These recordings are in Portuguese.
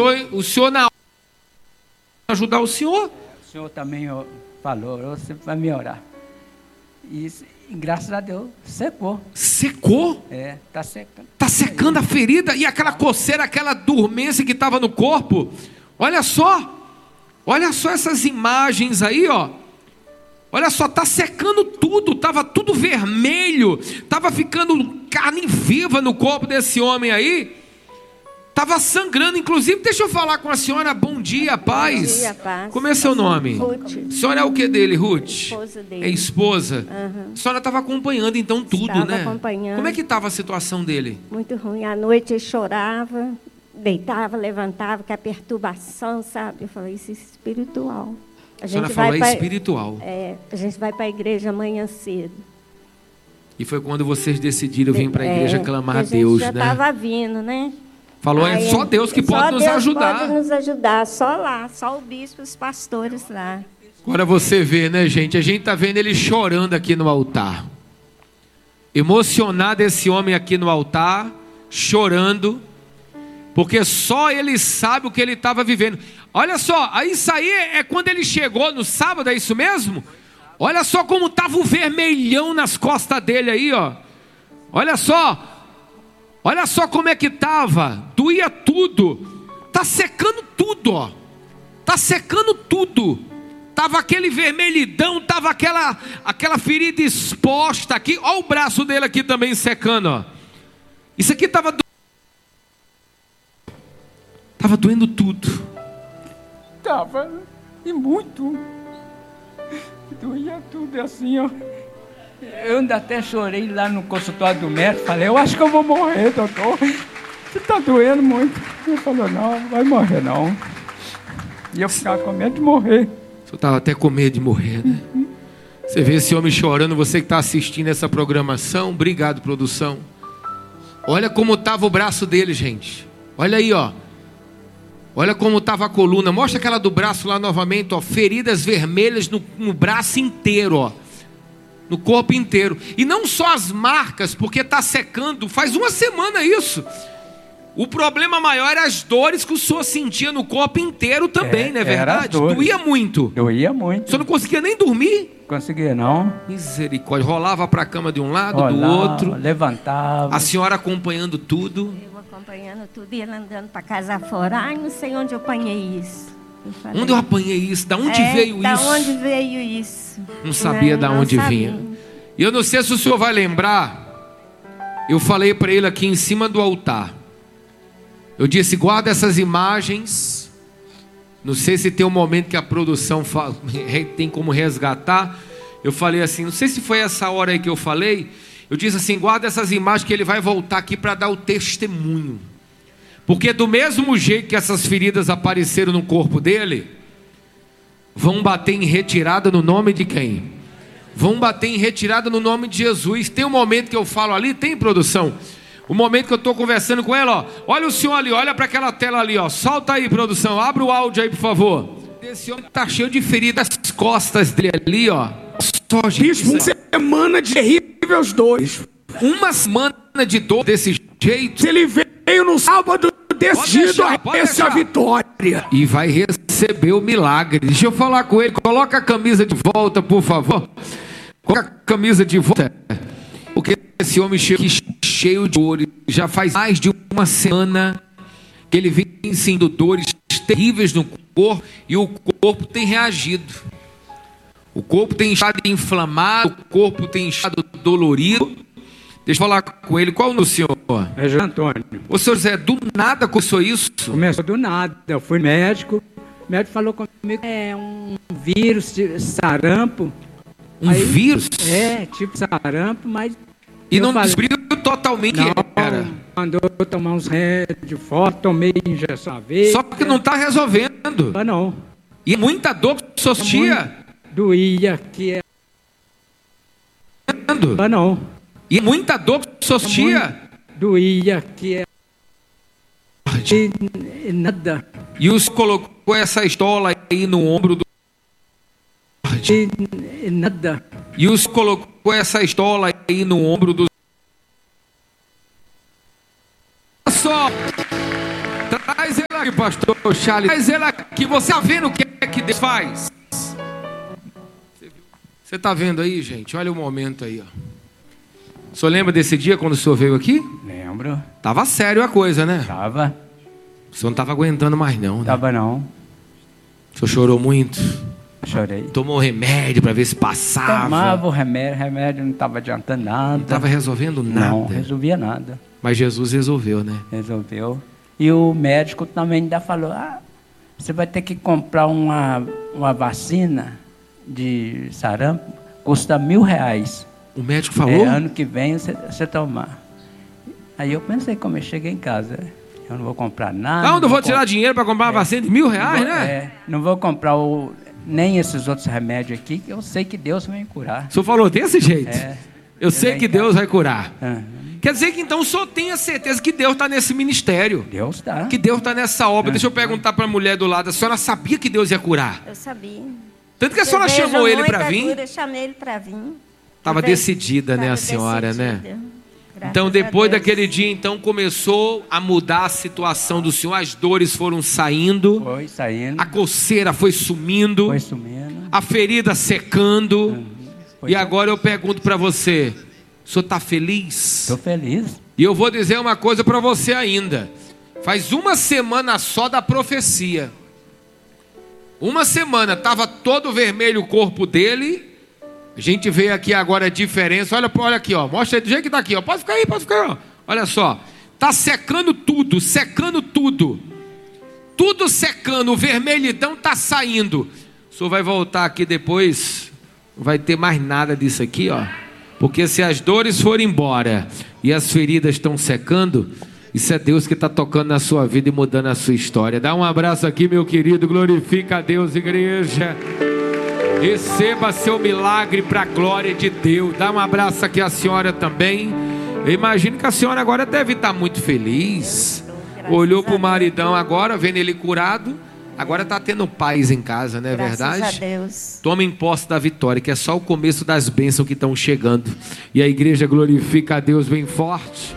senhor na hora ajudar o senhor. O senhor também falou, você vai me orar. E graças a Deus, secou. Secou? Tá secando. Tá secando a ferida e aquela coceira, aquela dormência que estava no corpo. Olha só essas imagens aí, ó. Olha só, tá secando tudo, tava tudo vermelho, tava ficando carne viva no corpo desse homem aí. Tava sangrando, inclusive, deixa eu falar com a senhora. Bom dia, paz. Bom dia, paz. Como é seu nome? Ruth. A senhora é o que dele, Ruth? Esposa dele. É esposa? Uhum. A senhora estava acompanhando então tudo, Estava né? acompanhando. Como é que estava a situação dele? Muito ruim. À noite ele chorava, deitava, levantava, que a perturbação, sabe? Eu falei, isso é espiritual. A senhora falou, é espiritual. A gente vai para a igreja amanhã cedo. E foi quando vocês decidiram vir para a igreja clamar a Deus, né? Já estava vindo, né? Falou, é só Deus que pode nos ajudar. Só Deus pode nos ajudar, só lá, só o bispo e os pastores lá. Agora você vê, né, gente? A gente está vendo ele chorando aqui no altar. Emocionado esse homem aqui no altar, chorando, porque só ele sabe o que ele estava vivendo. Olha só, isso aí é quando ele chegou no sábado, é isso mesmo? Olha só como estava o vermelhão nas costas dele aí, ó. Olha só como é que estava, doía tudo, tá secando tudo, ó. Tá secando tudo. Tava aquele vermelhidão, tava aquela ferida exposta aqui. Olha o braço dele aqui também secando, ó. Isso aqui tava doendo tudo. Tava, e muito. Doía tudo assim, ó. Eu ainda até chorei lá no consultório do médico. Falei, eu acho que eu vou morrer, doutor. Você tá doendo muito. Ele falou, não vai morrer não. E eu ficava com medo de morrer. O senhor estava até com medo de morrer, né? Você vê esse homem chorando, você que está assistindo essa programação. Obrigado, produção. Olha como estava o braço dele, gente. Olha aí, ó. Olha como estava a coluna. Mostra aquela do braço lá novamente, ó. Feridas vermelhas no braço inteiro, ó. No corpo inteiro. E não só as marcas, porque está secando. Faz uma semana isso. O problema maior era as dores que o senhor sentia no corpo inteiro também, não é verdade? Doía muito. Doía muito. O senhor não conseguia nem dormir? Conseguia não. Misericórdia. Rolava para a cama de um lado, do outro. Levantava. A senhora acompanhando tudo. Eu acompanhando tudo e ele andando para casa fora. Ai, não sei onde eu apanhei isso. Onde eu apanhei isso? Da onde veio isso? Da onde veio isso? Não sabia da onde vinha. E eu não sei se o senhor vai lembrar. Eu falei para ele aqui em cima do altar. Eu disse, guarda essas imagens. Não sei se tem um momento que a produção tem como resgatar. Eu falei assim, não sei se foi essa hora aí que eu falei. Eu disse assim, guarda essas imagens que ele vai voltar aqui para dar o testemunho. Porque do mesmo jeito que essas feridas apareceram no corpo dele, vão bater em retirada no nome de quem? Vão bater em retirada no nome de Jesus. Tem um momento que eu falo ali, tem produção? O momento que eu estou conversando com ela, ó. Olha o senhor ali, olha para aquela tela ali, ó. Solta aí, produção, abre o áudio aí, por favor. Esse homem está cheio de feridas nas costas dele ali, ó. Só, gente, uma semana de terríveis dores. Uma semana de dor desse jeito. Ele veio no sábado decidido a essa vitória. E vai receber o milagre. Deixa eu falar com ele. Coloca a camisa de volta, por favor. Coloca a camisa de volta. Porque esse homem cheio de dores. Já faz mais de uma semana que ele vem sentindo dores terríveis no corpo. E o corpo tem reagido. O corpo tem estado inflamado. O corpo tem estado dolorido. Deixa eu falar com ele. Qual o nome do senhor? É José Antônio. O senhor Zé, do nada começou isso? Começou do nada. Eu fui médico. O médico falou comigo que é um vírus, sarampo. Um vírus? É, tipo sarampo, mas... E não descobriu totalmente não, era? Mandou eu tomar uns remédios fortes, tomei injeção a vez. Só que não está resolvendo. Ah, não. E muita dor que o senhor sentia? Doía, que é... Ah, não. E muita dor que o senhor sentia? Doía, que é... E nada. E o senhor colocou essa estola aí no ombro do... E nada. E o senhor colocou essa estola aí no ombro do... Olha só. Traz ele milagre, pastor Charles. Mas ela aqui, você está vendo o que é que Deus faz? Você está vendo aí, gente? Olha o momento aí, ó. O senhor lembra desse dia quando o senhor veio aqui? Lembro. Tava sério a coisa, né? Tava. O senhor não estava aguentando mais não, né? Tava não. O senhor chorou muito? Chorei. Tomou remédio para ver se passava? Tomava o remédio não estava adiantando nada. Não estava resolvendo nada? Não resolvia nada. Mas Jesus resolveu, né? Resolveu. E o médico também ainda falou, você vai ter que comprar uma vacina de sarampo, custa R$1.000. O médico falou? Ano que vem você tomar. Aí eu pensei, como eu cheguei em casa, eu não vou comprar nada. Não vou tirar dinheiro para comprar uma vacina de R$1.000, né? Não vou comprar nem esses outros remédios aqui, que eu sei que Deus vai me curar. O senhor falou desse jeito? Eu sei que Deus vai curar. Quer dizer que então o senhor tem a certeza que Deus está nesse ministério. Deus está. Que Deus está nessa obra. Deixa eu perguntar para a mulher do lado. A senhora sabia que Deus ia curar? Eu sabia. Tanto que a senhora chamou ele para vir? Eu chamei ele para vir. Estava decidida, né, a senhora, né? Então, depois daquele dia, então, começou a mudar a situação do senhor. As dores foram saindo. Foi saindo. A coceira foi sumindo. Foi sumindo. A ferida secando. E agora eu pergunto para você, o senhor está feliz? Estou feliz. E eu vou dizer uma coisa para você ainda. Faz uma semana só da profecia. Uma semana, estava todo vermelho o corpo dele. A gente vê aqui agora a diferença. Olha aqui, ó. Mostra aí do jeito que está aqui, ó. Pode ficar aí, ó. Olha só. Está secando tudo, secando tudo. Tudo secando, o vermelhidão está saindo. O senhor vai voltar aqui depois, não vai ter mais nada disso aqui, ó. Porque se as dores forem embora e as feridas estão secando, isso é Deus que está tocando na sua vida e mudando a sua história. Dá um abraço aqui, meu querido. Glorifica a Deus, igreja. Receba seu milagre para a glória de Deus. Dá um abraço aqui à senhora também. Eu imagino que a senhora agora deve estar muito feliz. Olhou para o maridão agora, vendo ele curado. Agora está tendo paz em casa, não é verdade? Graças a Deus. Tomem posse da vitória, que é só o começo das bênçãos que estão chegando. E a igreja glorifica a Deus bem forte.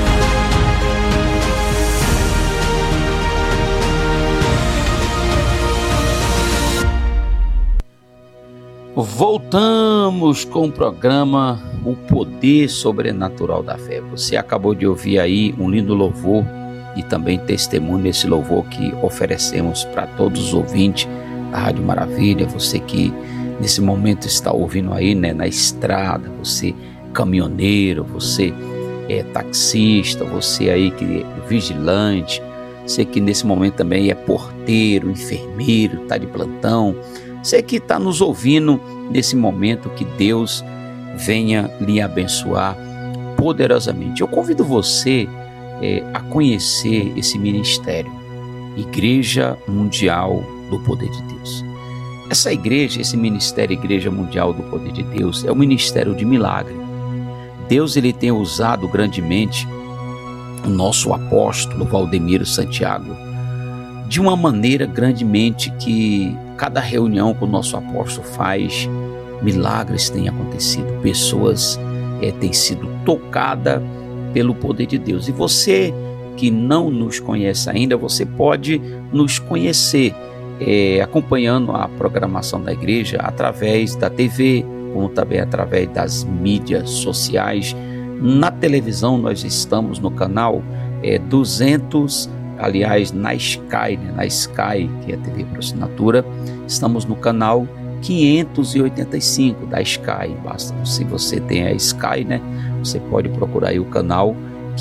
Voltamos com o programa O Poder Sobrenatural da Fé. Você acabou de ouvir aí um lindo louvor e também testemunho desse louvor que oferecemos para todos os ouvintes da Rádio Maravilha. Você que nesse momento está ouvindo aí, né, na estrada, você caminhoneiro, você é taxista, você aí que é vigilante, você que nesse momento também é porteiro, enfermeiro, está de plantão. Você que está nos ouvindo nesse momento, que Deus venha lhe abençoar poderosamente. Eu convido você a conhecer esse ministério, Igreja Mundial do Poder de Deus. Essa igreja, esse ministério Igreja Mundial do Poder de Deus, é um ministério de milagre. Deus ele tem usado grandemente o nosso apóstolo Valdemiro Santiago de uma maneira grandemente que cada reunião que o nosso apóstolo faz, milagres têm acontecido, pessoas têm sido tocadas pelo poder de Deus. E você que não nos conhece ainda, você pode nos conhecer acompanhando a programação da igreja através da TV, como também através das mídias sociais. Na televisão nós estamos no canal 200, aliás, na Sky, que é a TV por assinatura, estamos no canal 585 da Sky. Basta, se você tem a Sky, né, você pode procurar aí o canal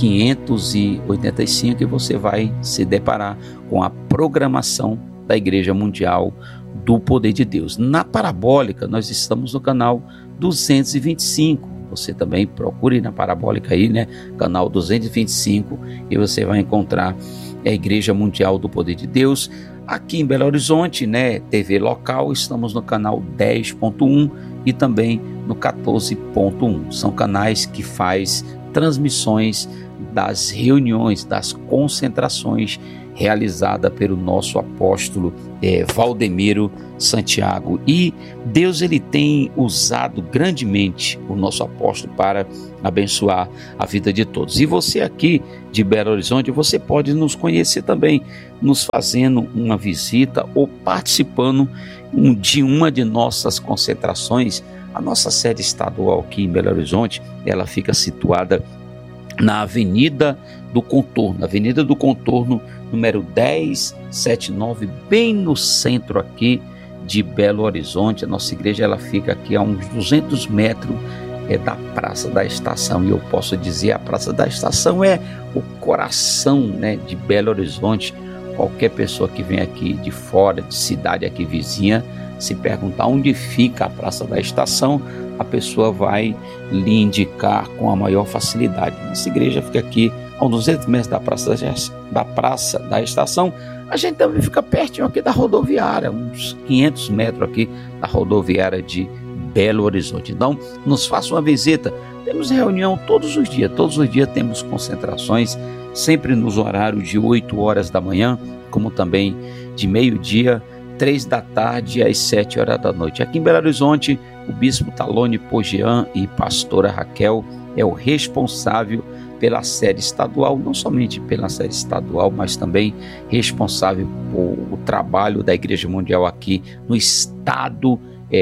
585 e você vai se deparar com a programação da Igreja Mundial do Poder de Deus. Na Parabólica, nós estamos no canal 225. Você também procure na Parabólica aí, né, canal 225, e você vai encontrar a Igreja Mundial do Poder de Deus. Aqui em Belo Horizonte, né, TV local, estamos no canal 10.1 e também no 14.1. São canais que faz transmissões das reuniões, das concentrações realizada pelo nosso apóstolo Valdemiro Santiago. E Deus, ele tem usado grandemente o nosso apóstolo para abençoar a vida de todos. E você aqui de Belo Horizonte, você pode nos conhecer também, nos fazendo uma visita ou participando de uma de nossas concentrações. A nossa sede estadual aqui em Belo Horizonte, ela fica situada na Avenida do Contorno, número 1079, bem no centro aqui de Belo Horizonte. A nossa igreja, ela fica aqui a uns 200 metros da Praça da Estação. E eu posso dizer, a Praça da Estação é o coração, né, de Belo Horizonte. Qualquer pessoa que vem aqui de fora, de cidade aqui vizinha, se perguntar onde fica a Praça da Estação, a pessoa vai lhe indicar com a maior facilidade. Nossa igreja fica aqui a uns 200 metros da Praça da Estação. A gente também fica pertinho aqui da rodoviária, uns 500 metros aqui da rodoviária de Belo Horizonte. Então, nos faça uma visita. Temos reunião todos os dias temos concentrações, sempre nos horários de 8 horas da manhã, como também de meio-dia, 3 da tarde às 7 horas da noite. Aqui em Belo Horizonte, o bispo Talone Pogian e pastora Raquel é o responsável pela sede estadual, não somente pela sede estadual, mas também responsável por o trabalho da Igreja Mundial aqui no estado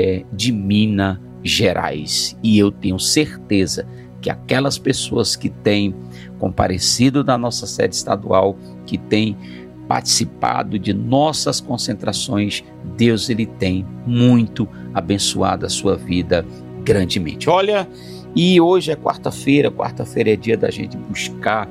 de Minas Gerais. E eu tenho certeza que aquelas pessoas que têm comparecido da nossa sede estadual, que têm participado de nossas concentrações, Deus, ele tem muito abençoado a sua vida grandemente. Olha, e hoje é quarta-feira é dia da gente buscar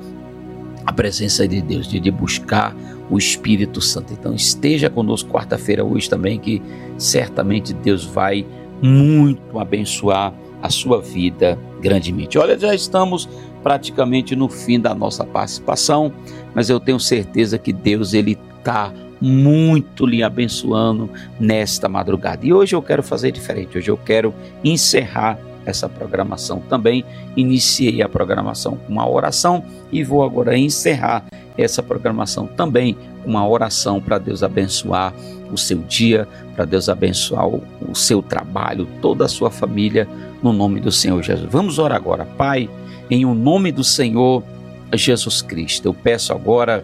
a presença de Deus, de buscar o Espírito Santo. Então esteja conosco quarta-feira hoje também, que certamente Deus vai muito abençoar a sua vida grandemente. Olha, já estamos praticamente no fim da nossa participação, mas eu tenho certeza que Deus, ele está muito lhe abençoando nesta madrugada. E hoje eu quero fazer diferente, hoje eu quero encerrar essa programação também. Iniciei a programação com uma oração e vou agora encerrar essa programação também com uma oração para Deus abençoar o seu dia, para Deus abençoar o seu trabalho, toda a sua família, no nome do Senhor Jesus. Vamos orar agora. Pai, em o nome do Senhor Jesus Cristo, eu peço agora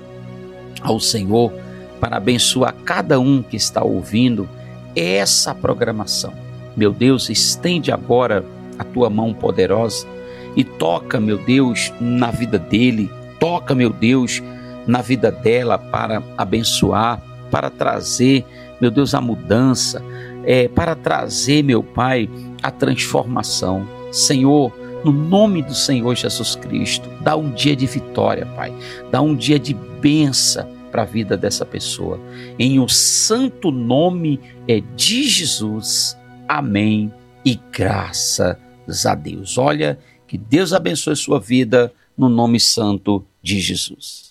ao Senhor para abençoar cada um que está ouvindo essa programação. Meu Deus, estende agora a tua mão poderosa e toca, meu Deus, na vida dele, toca, meu Deus, na vida dela, para abençoar, para trazer, meu Deus, a mudança, para trazer, meu Pai, a transformação. Senhor, no nome do Senhor Jesus Cristo, dá um dia de vitória, Pai, dá um dia de bênção para a vida dessa pessoa, em o santo nome de Jesus, amém e graças a Deus. Olha, que Deus abençoe sua vida no nome santo de Jesus.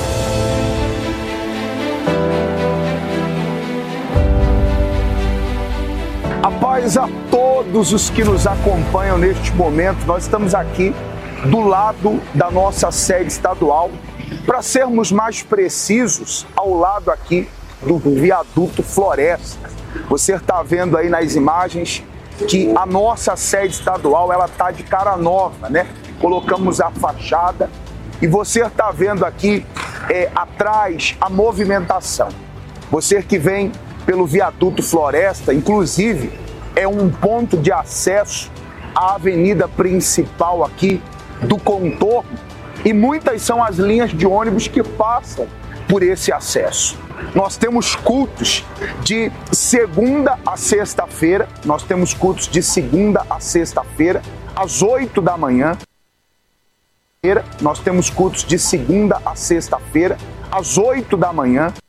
A paz a todos os que nos acompanham neste momento. Nós estamos aqui do lado da nossa sede estadual, para sermos mais precisos, ao lado aqui do viaduto Floresta. Você está vendo aí nas imagens que a nossa sede estadual, ela está de cara nova, né? Colocamos a fachada e você está vendo aqui atrás a movimentação. Você que vem pelo viaduto Floresta, inclusive, é um ponto de acesso à avenida principal aqui do Contorno, e muitas são as linhas de ônibus que passam por esse acesso. Nós temos cultos de segunda a sexta-feira, às 8 da manhã. Nós temos cultos de segunda a sexta-feira, às 8 da manhã.